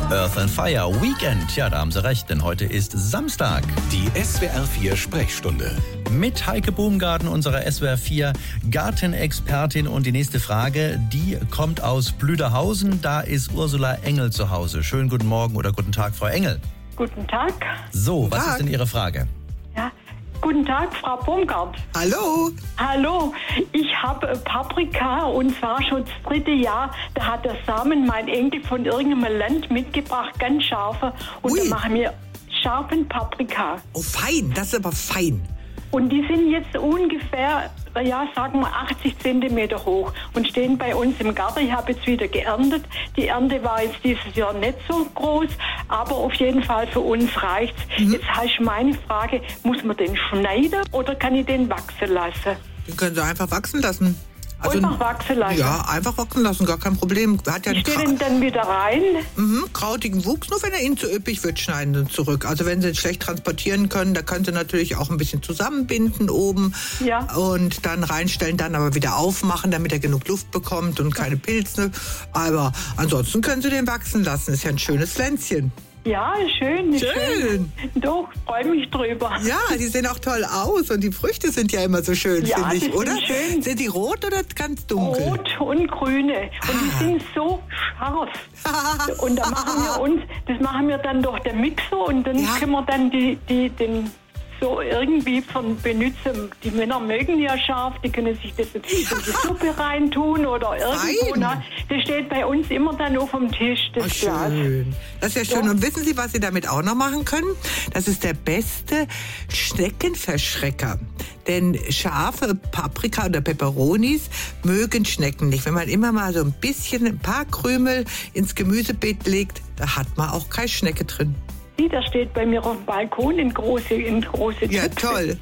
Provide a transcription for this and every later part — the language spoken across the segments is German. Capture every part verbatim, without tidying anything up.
Earth and Fire, Weekend. Ja, da haben Sie recht, denn heute ist Samstag. Die S W R vier Sprechstunde. Mit Heike Baumgarten, unserer S W R vier Gartenexpertin. Und die nächste Frage, die kommt aus Blüderhausen. Da ist Ursula Engel zu Hause. Schönen guten Morgen oder guten Tag, Frau Engel. Guten Tag. So, Guten was Tag. ist denn Ihre Frage? Ja. Guten Tag, Frau Baumgart. Hallo. Hallo, ich habe Paprika und zwar schon das dritte Jahr. Da hat der Samen mein Enkel von irgendeinem Land mitgebracht, ganz scharfe. Und Ui. da machen wir scharfen Paprika. Oh, fein, das ist aber fein. Und die sind jetzt ungefähr, ja, sagen wir achtzig Zentimeter hoch und stehen bei uns im Garten. Ich habe jetzt wieder geerntet. Die Ernte war jetzt dieses Jahr nicht so groß, aber auf jeden Fall für uns reicht's. Mhm. Jetzt heißt meine Frage, muss man den schneiden oder kann ich den wachsen lassen? Den können Sie einfach wachsen lassen. Einfach wachsen lassen? Ja, einfach wachsen lassen, gar kein Problem. Hat ja Ich einen stelle Kra- ihn dann wieder rein. mhm, krautigen Wuchs, nur wenn er Ihnen zu üppig wird, schneiden Sie ihn zurück. Also wenn Sie ihn schlecht transportieren können, da können Sie natürlich auch ein bisschen zusammenbinden oben Ja. und dann reinstellen, dann aber wieder aufmachen, damit er genug Luft bekommt und keine Pilze. Aber ansonsten können Sie den wachsen lassen. Ist ja ein schönes Pflänzchen. Ja, schön. Schön. Doch, freue mich drüber. Ja, die sehen auch toll aus und die Früchte sind ja immer so schön, Ja, finde die ich, sind oder? schön. Sind die rot oder ganz dunkel? Rot und grüne. Und Ah. die sind so scharf. Und da machen wir uns, das machen wir dann durch den Mixer und dann Ja. können wir dann die, die, den so irgendwie von benutzen. Die Männer mögen ja scharf, die können sich das in die Suppe reintun oder irgendwo. Fein. Na, das steht bei uns immer dann auf dem Tisch, das Oh, Glas. schön. Das ist ja schön. Ja. Und wissen Sie, was Sie damit auch noch machen können? Das ist der beste Schneckenverschrecker. Denn scharfe Paprika oder Peperonis mögen Schnecken nicht. Wenn man immer mal so ein bisschen, ein paar Krümel ins Gemüsebeet legt, da hat man auch keine Schnecke drin. Da steht bei mir auf dem Balkon in große, in große Ja, Töpfe. toll.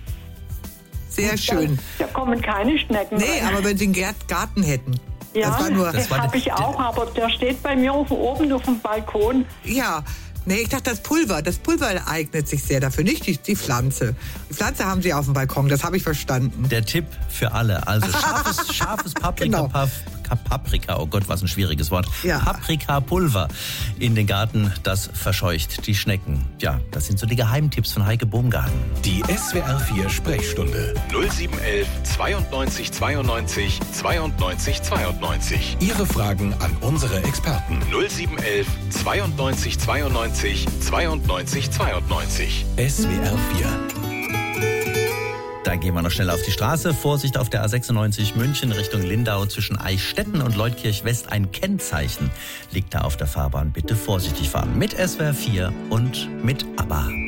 Sehr Da, schön. da kommen keine Schnecken Nee, rein. aber wenn Sie einen Gärt- Garten hätten. Ja, Das war nur, Das war habe die- ich auch, aber der steht bei mir auf, oben auf dem Balkon. ja. Nee, ich dachte, das Pulver. Das Pulver eignet sich sehr dafür, nicht die, die Pflanze. Die Pflanze haben Sie auf dem Balkon, das habe ich verstanden. Der Tipp für alle, also scharfes, scharfes Paprika, Genau. Paf, Paprika, oh Gott, was ein schwieriges Wort. Ja. Paprikapulver in den Garten, das verscheucht die Schnecken. Ja, das sind so die Geheimtipps von Heike Baumgarten. Die S W R vier Sprechstunde. null sieben elf zweiundneunzig zweiundneunzig zweiundneunzig zweiundneunzig. Ihre Fragen an unsere Experten. null sieben elf zweiundneunzig zweiundneunzig zweiundneunzig zweiundneunzig. S W R vier. Dann gehen wir noch schnell auf die Straße. Vorsicht auf der A sechsundneunzig München Richtung Lindau zwischen Eichstätten und Leutkirch West. Ein Kennzeichen liegt da auf der Fahrbahn. Bitte vorsichtig fahren. Mit S W R vier und mit ABBA.